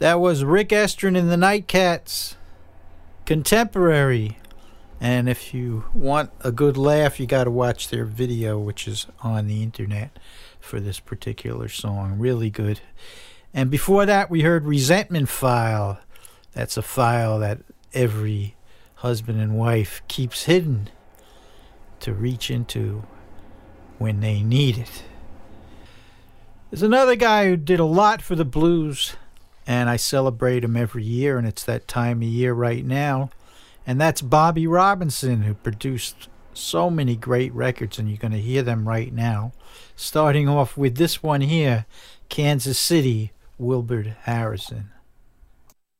That was Rick Estrin and the Nightcats, Contemporary. And if you want a good laugh, you got to watch their video, which is on the internet, for this particular song. Really good. And before that, we heard Resentment File. That's a file that every husband and wife keeps hidden to reach into when they need it. There's another guy who did a lot for the blues, and I celebrate him every year, and it's that time of year right now. And that's Bobby Robinson, who produced so many great records, and you're going to hear them right now. Starting off with this one here, Kansas City, Wilbert Harrison.